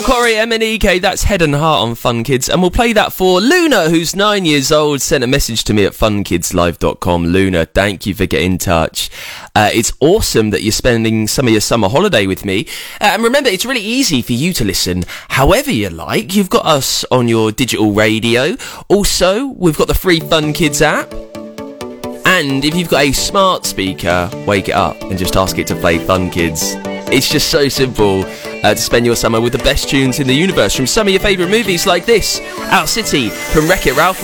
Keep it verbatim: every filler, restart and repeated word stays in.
Joel Corey, M N E K, that's Head and Heart on Fun Kids. And we'll play that for Luna, who's nine years old, sent a message to me at fun kids live dot com. Luna, thank you for getting in touch. Uh, it's awesome that you're spending some of your summer holiday with me. Uh, and remember, it's really easy for you to listen however you like. You've got us on your digital radio. Also, we've got the free Fun Kids app. And if you've got a smart speaker, wake it up and just ask it to play Fun Kids. It's just so simple uh, to spend your summer with the best tunes in the universe from some of your favourite movies like this, Out City from Wreck-It Ralph.